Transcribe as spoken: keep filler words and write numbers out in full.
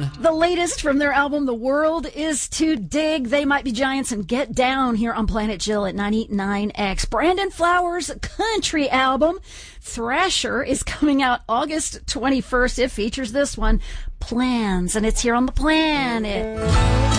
The latest from their album, The World Is Too Dig. They Might Be Giants and Get Down here on Planet Jill at ninety-nine X. Brandon Flowers' country album, Thrasher, is coming out August twenty-first. It features this one, Plans, and it's here on the Planet.